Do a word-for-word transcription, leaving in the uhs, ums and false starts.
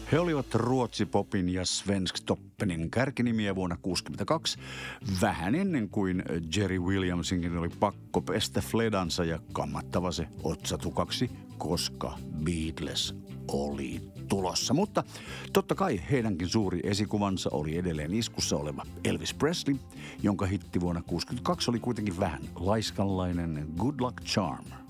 He olivat ruotsipopin ja svensktoppinin kärkinimiä vuonna tuhatyhdeksänsataakuusikymmentäkaksi, vähän ennen kuin Jerry Williamsinkin oli pakko pestä fledansa ja kammattava se otsatukaksi, koska Beatles oli tulossa. Mutta totta kai heidänkin suuri esikuvansa oli edelleen iskussa oleva Elvis Presley, jonka hitti vuonna tuhatyhdeksänsataakuusikymmentäkaksi oli kuitenkin vähän laiskanlainen Good Luck Charm.